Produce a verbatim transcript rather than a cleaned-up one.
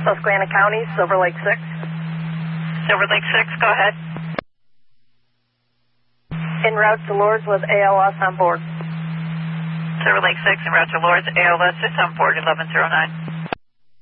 Susquehanna County, Silver Lake six. Silver Lake six, go ahead. En route to Lourdes with A L S on board. Silver Lake six, en route to Lourdes, A L S is on board eleven zero nine.